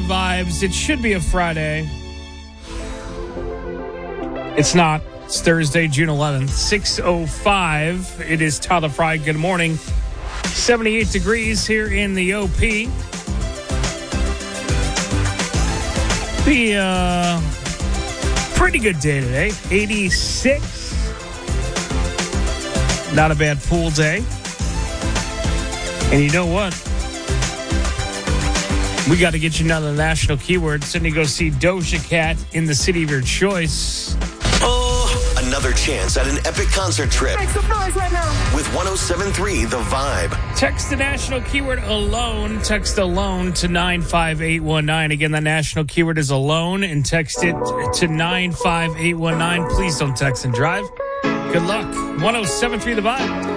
vibes. It should be a Friday. It's not. It's Thursday, June 11th, 6:05. It is Tyler Fry. Good morning. 78 degrees here in the OP. Be a pretty good day today. 86. Not a bad pool day. And you know what? We got to get you another national keyword. Sydney, go see Doja Cat in the city of your choice. Oh, another chance at an epic concert trip. Make some noise right now. With 107.3 The Vibe. Text the national keyword alone. Text alone to 95819. Again, the national keyword is alone, and text it to 95819. Please don't text and drive. Good luck. 107.3 The Vibe.